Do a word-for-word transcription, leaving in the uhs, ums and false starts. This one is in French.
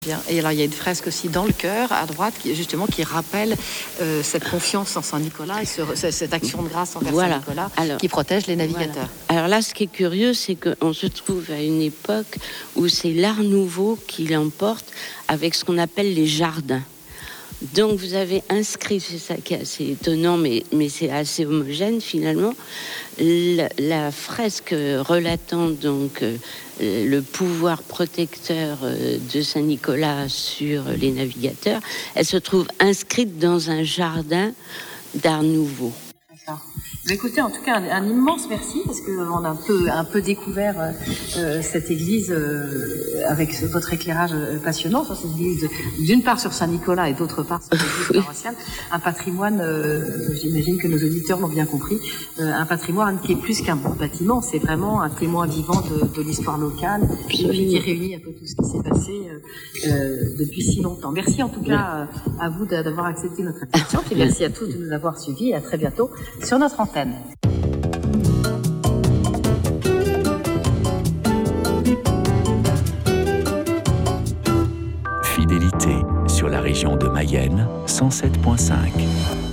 Bien. Et alors il y a une fresque aussi dans le chœur à droite qui justement qui rappelle euh, cette confiance en Saint Nicolas et ce, cette action de grâce envers voilà. Saint Nicolas alors, qui protège les navigateurs. Voilà. Alors là, ce qui est curieux, c'est qu'on se trouve à une époque où c'est l'Art Nouveau qui l'emporte avec ce qu'on appelle les jardins. Donc vous avez inscrit, c'est ça qui est assez étonnant, mais, mais c'est assez homogène finalement, la, la fresque relatant donc euh, le pouvoir protecteur euh, de Saint-Nicolas sur les navigateurs, elle se trouve inscrite dans un jardin d'Art Nouveau. D'accord. Écoutez, en tout cas, un, un immense merci parce qu'on a un peu, un peu découvert euh, cette église euh, avec ce, votre éclairage euh, passionnant sur cette église, d'une part sur Saint-Nicolas et d'autre part sur l'église paroissiale. Un patrimoine, euh, j'imagine que nos auditeurs l'ont bien compris, euh, un patrimoine qui est plus qu'un bon bâtiment, c'est vraiment un témoin vivant de, de l'histoire locale qui réunit un peu tout ce qui s'est passé euh, euh, depuis si longtemps. Merci en tout cas euh, à vous d'avoir accepté notre invitation et merci à tous de nous avoir suivis et à très bientôt sur notre antenne. Fidélité sur la région de Mayenne, cent sept virgule cinq.